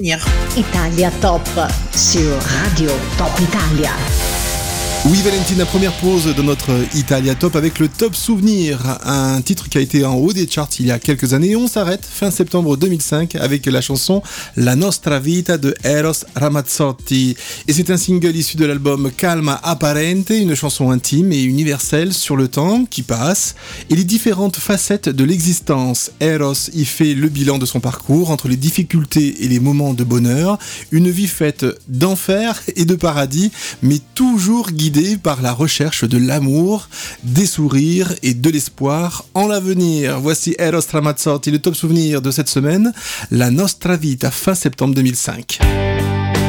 Italia Top sur Radio Top Italia. Oui Valentina, première pause de notre Italia Top avec le Top Souvenir, un titre qui a été en haut des charts il y a quelques années. On s'arrête fin septembre 2005 avec la chanson La Nostra Vita de Eros Ramazzotti. Et c'est un single issu de l'album Calma Apparente, une chanson intime et universelle sur le temps qui passe et les différentes facettes de l'existence. Eros y fait le bilan de son parcours entre les difficultés et les moments de bonheur, une vie faite d'enfer et de paradis, mais toujours guidée par la recherche de l'amour, des sourires et de l'espoir en l'avenir. Voici Eros Ramazzotti, le top souvenir de cette semaine, La Nostra Vita, fin septembre 2005.